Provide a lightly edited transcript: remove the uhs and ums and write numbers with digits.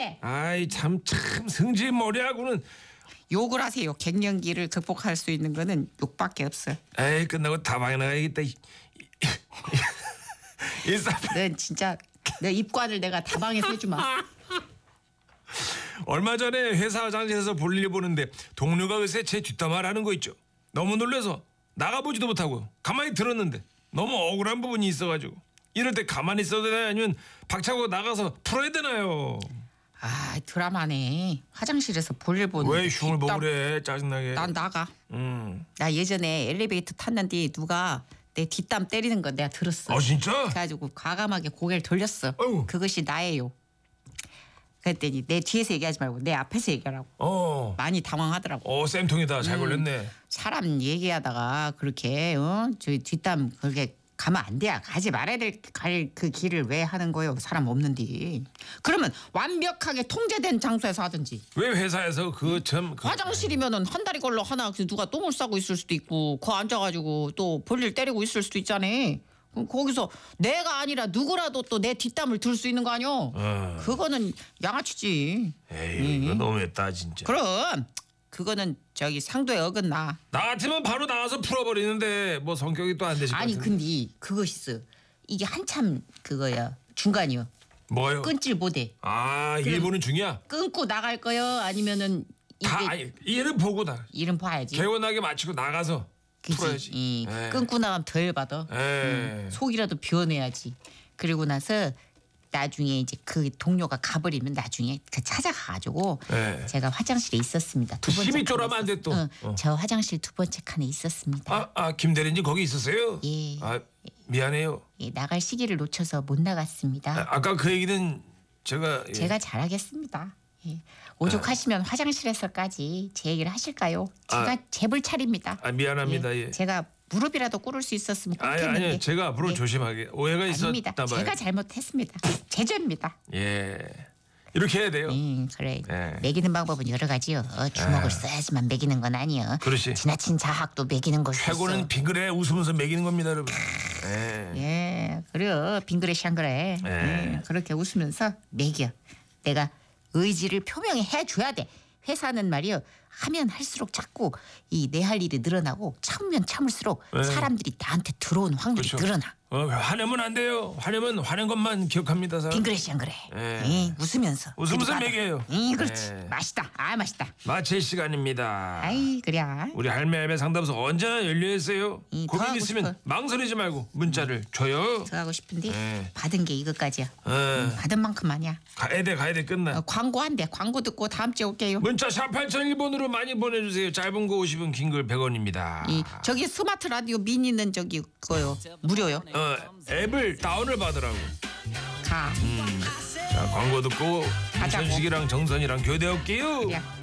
해. 아이 참 성질 머리하고는. 욕을 하세요. 갱년기를 극복할 수 있는 거는 욕밖에 없어. 에이 끝나고 다방에 나가야겠다. 넌 진짜 내 입관을 내가 다방에서 해주마. 얼마 전에 회사 화장실에서 볼일 보는데 동료가 글쎄 제 뒷담화라는 거 있죠. 너무 놀라서 나가보지도 못하고 가만히 들었는데 너무 억울한 부분이 있어가지고 이럴 때 가만히 있어도 되나요? 아니면 박차고 나가서 풀어야 되나요? 아 드라마네. 화장실에서 볼일 보는. 왜 흉을 보고 그래 짜증나게. 난 나가. 나 예전에 엘리베이터 탔는데 누가 내 뒷담 때리는 거 내가 들었어. 진짜? 그래가지고 과감하게 고개를 돌렸어. 어휴. 그것이 나예요. 그랬더니 내 뒤에서 얘기하지 말고 내 앞에서 얘기하라고. 많이 당황하더라고. 쌤통이다. 잘 걸렸네. 사람 얘기하다가 그렇게 저 뒷담 그렇게 가면 안 돼. 가지 말아야 갈 그 길을 왜 하는 거예요? 사람 없는데. 그러면 완벽하게 통제된 장소에서 하든지. 왜 회사에서 화장실이면은 한 다리 걸러 하나 누가 똥을 싸고 있을 수도 있고 거 앉아가지고 또 볼일 때리고 있을 수도 있잖아. 그럼 거기서 내가 아니라 누구라도 또 내 뒷담을 들 수 있는 거 아니요? 그거는 양아치지. 에이 이거 너무했다 진짜. 그럼 그거는 저기 상도에 어긋나. 나 같으면 바로 나가서 풀어버리는데 뭐 성격이 또 안 되실 것 아니 같은데. 근데 그거 있어. 이게 한참 그거야. 중간이요. 뭐요? 끊질 못해. 일본은 중이야? 끊고 나갈 거요? 아니면은 이게 얘는 보고 나. 이름 봐야지. 개운하게 마치고 나가서 그치? 풀어야지. 끊고 나가면 덜 받아. 속이라도 비워내야지. 그리고 나서 나중에 이제 그 동료가 가버리면 나중에 그 찾아가가지고 제가 화장실에 있었습니다. 두 번째 힘이 쫄하면 안 돼 또. 저 화장실 두 번째 칸에 있었습니다. 김 대리님 거기 있었어요? 예. 미안해요. 예, 나갈 시기를 놓쳐서 못 나갔습니다. 아까 그 얘기는 제가 제가 잘하겠습니다. 예. 오죽하시면 화장실에서까지 제 얘기를 하실까요? 제가 재벌 차립니다. 미안합니다. 예. 제가 무릎이라도 꿇을 수 있었으면 꿇겠는데. 아니 제가 앞으로 조심하게. 오해가 아닙니다. 있었나 봐요. 제가 잘못했습니다. 제죄입니다. 예. 이렇게 해야 돼요. 그래. 예. 먹이는 방법은 여러 가지요. 주먹을 써야지만 먹이는 건 아니요. 그렇지. 지나친 자학도 먹이는 것이 최고는 있어. 빙그레 웃으면서 먹이는 겁니다, 여러분. 예, 그래요. 빙그레 샹그레. 그렇게 웃으면서 먹여. 내가 의지를 표명해 줘야 돼. 회사는 말이요. 하면 할수록 자꾸 이 내 할 일이 늘어나고 참으면 참을수록 사람들이 나한테 들어오는 확률이 늘어나. 화내면 안 돼요. 화내면 화낸 것만 기억합니다, 사람. 빙그레 샹그레. 웃으면서. 웃으면서 먹여요. 그렇지. 맛있다. 맛있다. 마칠 시간입니다. 아이 그래. 우리 할매 상담소 언제나 열려 있어요. 더 고민 하고 있으면 싶어. 망설이지 말고 문자를 줘요. 더 하고 싶은데 받은 게 이것까지야. 받은 만큼 아니야. 가야 돼 끝나. 광고 한대. 광고 듣고 다음 주에 올게요. 문자 샵 8001번으로 많이 보내주세요. 짧은 거 50원, 긴 글 100원입니다. 저기 스마트 라디오 미니는 저기 그거요. 무료요. 앱을 다운을 받으라고. 가. 자 광고 듣고 가자고. 이천식이랑 정선이랑 교대 올게요. 그래.